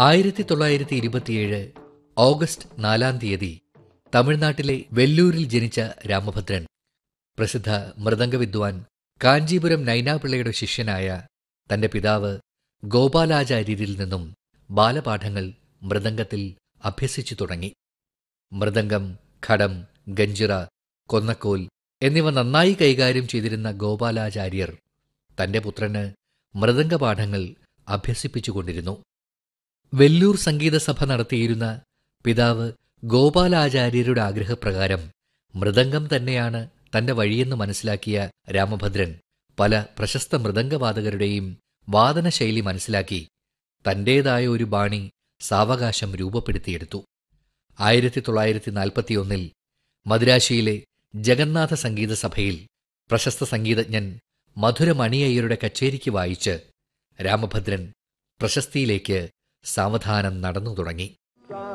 1927 August 4 തീയതി തമിഴ്നാട്ടിലെ വെല്ലൂരിൽ ജനിച്ച രാമഭദ്രൻ പ്രസിദ്ധ മൃദംഗവിദ്വാൻ കാഞ്ചീപുരം നൈനാപിള്ളയുടെ ശിഷ്യനായ തന്റെ പിതാവ് ഗോപാലാചാര്യരിൽ നിന്നും ബാലപാഠങ്ങൾ മൃദംഗത്തിൽ അഭ്യസിച്ചു തുടങ്ങി. മൃദംഗം, ഘടം, ഗഞ്ചിറ, കൊന്നക്കോൽ എന്നിവ നന്നായി കൈകാര്യം ചെയ്തിരുന്ന ഗോപാലാചാര്യർ തന്റെ പുത്രന് മൃദംഗപാഠങ്ങൾ അഭ്യസിപ്പിച്ചുകൊണ്ടിരുന്നു. വെല്ലൂർ സംഗീതസഭ നടത്തിയിരുന്ന പിതാവ് ഗോപാലാചാര്യരുടെ ആഗ്രഹപ്രകാരം മൃദംഗം തന്നെയാണ് തന്റെ വഴിയെന്ന് മനസ്സിലാക്കിയ രാമഭദ്രൻ പല പ്രശസ്ത മൃദംഗവാദകരുടെയും വാദനശൈലി മനസ്സിലാക്കി തന്റേതായ ഒരു ബാണി സാവകാശം രൂപപ്പെടുത്തിയെടുത്തു. 1941 മദ്രാശിയിലെ ജഗന്നാഥ സംഗീതസഭയിൽ പ്രശസ്ത സംഗീതജ്ഞൻ മധുരമണിയയ്യരുടെ കച്ചേരിക്ക് വായിച്ച് രാമഭദ്രൻ പ്രശസ്തിയിലേക്ക് സാവധാനം നടന്നു തുടങ്ങി.